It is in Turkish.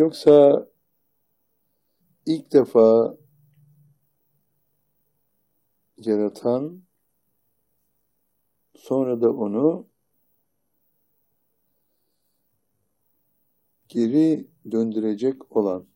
Yoksa ilk defa yaratan, sonra da onu geri döndürecek olan.